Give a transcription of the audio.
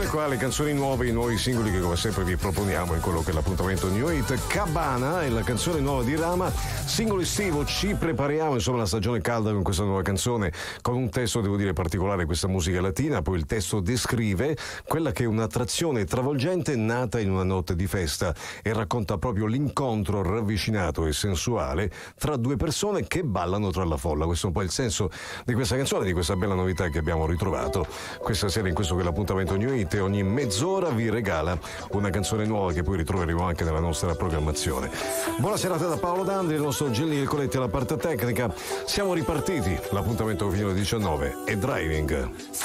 Eccole qua le canzoni nuove, i nuovi singoli che come sempre vi proponiamo in quello che è l'appuntamento New Hit. Cabana è la canzone nuova di Rama, singolo estivo, ci prepariamo insomma alla stagione calda con questa nuova canzone, con un testo devo dire particolare, questa musica latina. Poi il testo descrive quella che è un'attrazione travolgente nata in una notte di festa e racconta proprio l'incontro ravvicinato e sensuale tra due persone che ballano tra la folla. Questo è un po' il senso di questa canzone, di questa bella novità che abbiamo ritrovato questa sera in questo che è l'appuntamento New Hit. Ogni mezz'ora vi regala una canzone nuova che poi ritroveremo anche nella nostra programmazione. Buona serata da Paolo D'Andri, il nostro Gelli Coletti alla parte tecnica. Siamo ripartiti, l'appuntamento fino alle 19 è Driving.